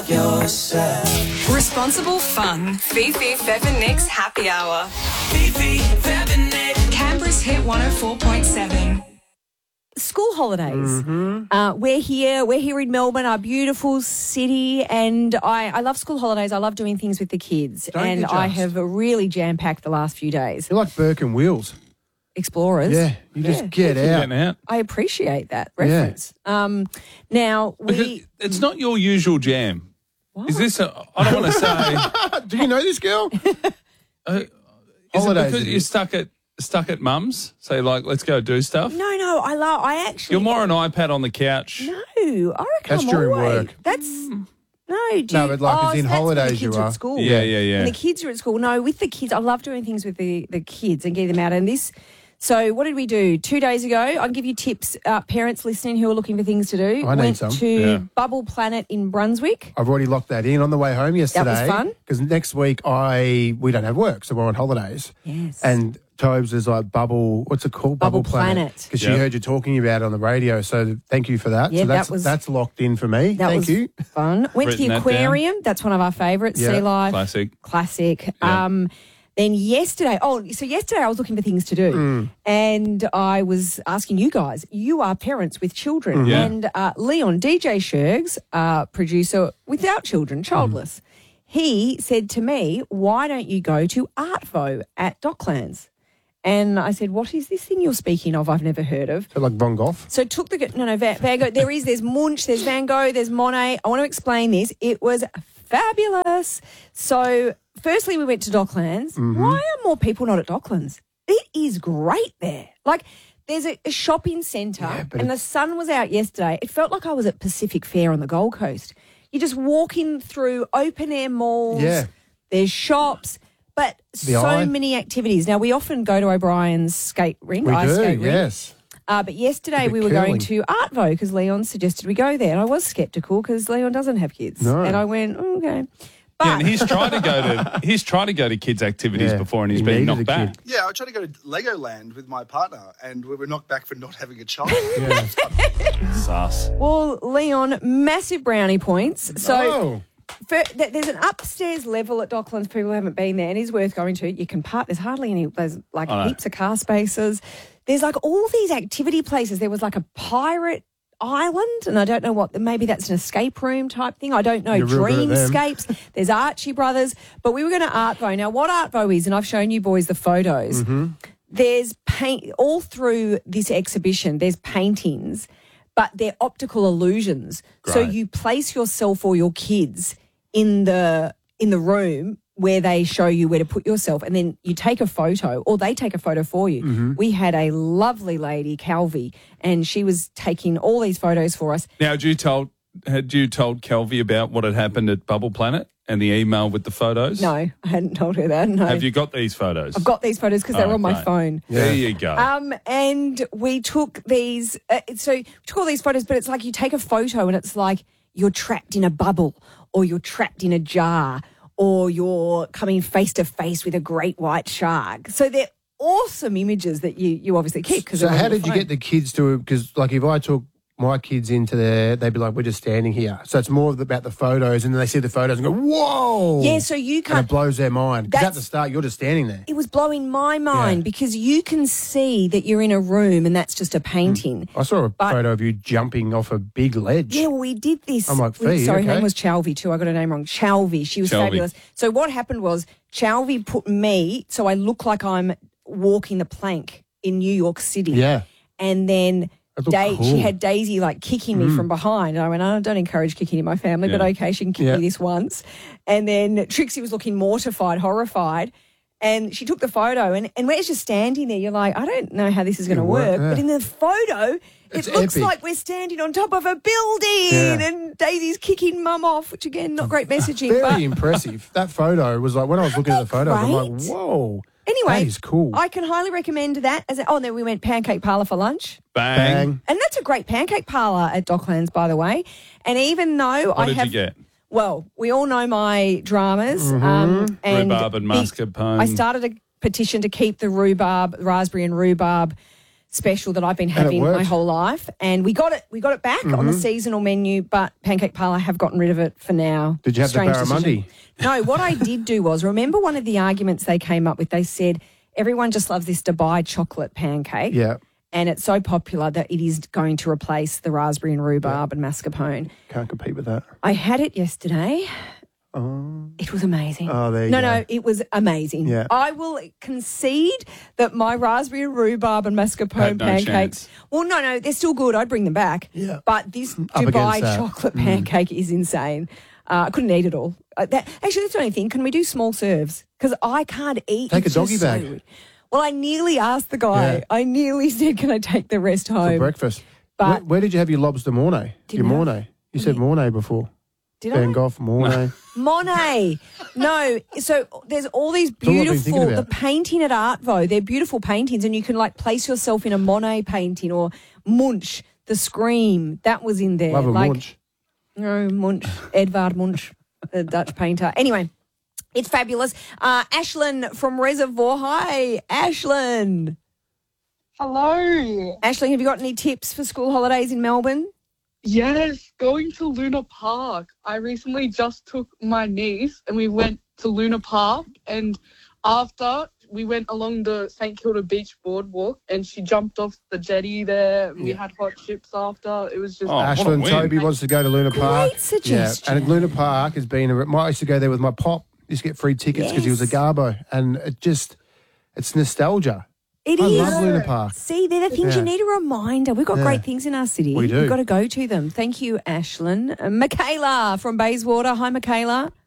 yourself. Responsible fun. Fifi, Fev and Nick's Happy Hour. Fifi, Fev and Nick. Canberra's Hit 104.7. School holidays. We're here in Melbourne, our beautiful city, and I love school holidays. I love doing things with the kids. Don't and you I just? have really jam-packed the last few days. You're like Burke and Wheels. Explorers. Yeah, you just get out. Getting out. I appreciate that reference. Now, Because it's not your usual jam. Is this I don't want to say. Do you know this girl? Is it Holidays because it you're is. stuck at mum's? So like, let's go do stuff. No, I actually... You're more an iPad on the couch. No, I reckon That's I'm during always- work. That's... No, No, but like it's in so that's when holidays the kids you are are. at school. Yeah. When the kids are at school. No, with the kids, I love doing things with the kids and getting them out. And this... So what did we do? 2 days ago, I'll give you tips, parents listening who are looking for things to do. I need Went some. to Yeah. Bubble Planet in Brunswick. I've already locked that in on the way home yesterday. That was fun. Because next week we don't have work, so we're on holidays. Yes. And Tobes is like what's it called? Bubble Planet. Because she Yep. heard you talking about it on the radio, so thank you for that. Yeah, so that's locked in for me. That Thank was you. fun. Went to Written the that aquarium. That's one of our favourites. Yeah, Sea Life. Classic. Classic. Then yesterday I was looking for things to do and I was asking you guys, you are parents with children. Yeah. And Leon, DJ Shergs, producer without children, childless, he said to me, why don't you go to Artvo at Docklands? And I said, what is this thing you're speaking of? I've never heard of. So like Von Gogh. So took the Van Gogh. There's Munch, there's Van Gogh, there's Monet. I want to explain this. It was fabulous. So firstly, we went to Docklands. Why are more people not at Docklands? It is great there. Like there's a shopping centre, but and the sun was out yesterday. It felt like I was at Pacific Fair on the Gold Coast. You're just walking through open air malls. Yeah. There's shops. But so Eye. many activities. Now, we often go to O'Brien's skate rink, We ice do, skate rink. yes. But yesterday Bit we were going curling. to Artvo because Leon suggested we go there. And I was sceptical because Leon doesn't have kids. No. And I went, okay. But Yeah, and he's tried to go to kids' activities Yeah, before, and he's he been needed knocked a back. kid. Yeah, I tried to go to Legoland with my partner, and we were knocked back for not having a child. Sus. well, Leon, massive brownie points. So Oh. there's an upstairs level at Docklands. People who haven't been there, and it is worth going to. You can park. There's hardly any. There's like I know. heaps of car spaces. There's like all these activity places. There was like a pirate island, and I don't know what. Maybe that's an escape room type thing. I don't know. You're real good at them. Dreamscapes. There's Archie Brothers, but we were going to Artvo. Now, what Artvo is, and I've shown you boys the photos. There's paint all through this exhibition. There's paintings, but they're optical illusions. So Great. you place yourself or your kids in the room where they show you where to put yourself, and then you take a photo or they take a photo for you. We had a lovely lady, Calvi, and she was taking all these photos for us. Now, had you told Kelvy about what had happened at Bubble Planet and the email with the photos? No, I hadn't told her that. No. Have you got these photos? I've got these photos because they're on my great. phone. There you go. And we took these, so we took all these photos, but it's like you take a photo and it's like you're trapped in a bubble or you're trapped in a jar or you're coming face to face with a great white shark. So they're awesome images that you obviously keep. Cause So they're on how your did you phone. get the kids to? Because like if I took my kids into there, they'd be like, we're just standing here. So it's more about the photos, and then they see the photos and go, whoa. Yeah, so you And can't. it blows their mind. Because at That's- the start, you're just standing there. It was blowing my mind Yeah. because you can see that you're in a room and that's just a painting. I saw a But- photo of you jumping off a big ledge. Yeah, well, we did this. I'm like, Fee, sorry, her okay. name was Chalvi too. I got her name wrong. Chalvi. She was Chalvi. fabulous. So what happened was Chalvi put me, so I look like I'm walking the plank in New York City. Yeah. And then That looked cool. she had Daisy like kicking me from behind. And I went, I don't encourage kicking in my family, but Yeah. okay, she can kick Yeah. me this once. And then Trixie was looking mortified, horrified. And she took the photo and we're just standing there. You're like, I don't know how this is going to It'll work, work. yeah. But in the photo, It's it looks epic. like we're standing on top of a building Yeah. and Daisy's kicking mum off, which again, not great messaging. Very but impressive. That photo was like, when I was looking at the photos, I'm like, great? whoa. anyway, That is cool. I can highly recommend that. And then we went Pancake Parlour for lunch. Bang. Bang. And that's a great pancake parlour at Docklands, by the way. And even though What I did have... you get? Well, we all know my dramas. And Rhubarb and mascarpone. I started a petition to keep the rhubarb, raspberry and rhubarb special that I've been And it having my worked. whole life. And we got it back on the seasonal menu, but Pancake Parlour have gotten rid of it for now. Did you have the Strange barramundi? decision. No, what I did do was, remember one of the arguments they came up with? They said, everyone just loves this Dubai chocolate pancake. Yeah. And it's so popular that it is going to replace the raspberry and rhubarb and mascarpone. Can't compete with that. I had it yesterday. It was amazing. Oh, there you no, go. No, it was amazing. Yeah. I will concede that my raspberry and rhubarb and mascarpone Had no pancakes. chance. Well, no, they're still good. I'd bring them back. Yeah. But this Up Dubai against that. chocolate pancake is insane. I couldn't eat it all. Actually, that's the only thing. Can we do small serves? Because I can't eat. Take It's a doggy just so bag. good. Well, I nearly asked the guy. Yeah. I nearly said, "Can I take the rest home?" For breakfast. But- where did you have your lobster mornay? Your Didn't have- mornay. You said mornay before. Did Van I? Gogh, mornay. Monet. No. So there's all these all I've been beautiful, thinking the about. painting at Artvo, they're beautiful paintings and you can like place yourself in a Monet painting or Munch, The Scream. That was in there. Love a like, munch. No, Munch, Edvard Munch, the Dutch painter. Anyway, it's fabulous. Ashlyn from Reservoir. Hi, Ashlyn. Hello. Ashlyn, have you got any tips for school holidays in Melbourne? Yes, going to Luna Park. I recently just took my niece and we went to Luna Park, and after we went along the St Kilda Beach boardwalk and she jumped off the jetty there and we had hot chips after. It was just Oh, what a Ashlyn, win. Toby wants to go to Luna Park. suggestion. Yeah, and Luna Park has been. I used to go there with my pop. Used to get free tickets because he was a Yes. Garbo, and it's nostalgia. It I is. love Luna Park. See, they're the things Yeah. you need a reminder. We've got Yeah. great things in our city. We do. We've got to go to them. Thank you, Ashlyn. Michaela from Bayswater. Hi, Michaela.